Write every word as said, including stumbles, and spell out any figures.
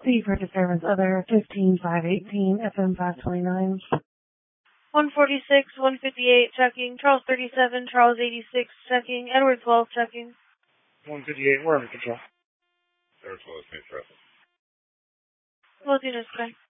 C for disturbance other, fifteen five eighteen, F M five twenty-nine. one forty-six, one fifty-eight, checking. Charles thirty-seven, Charles eighty-six, checking. Edward twelve, checking. one fifty-eight, we're under control. Edward twelve, Saint Traffic. Well, do this, guy.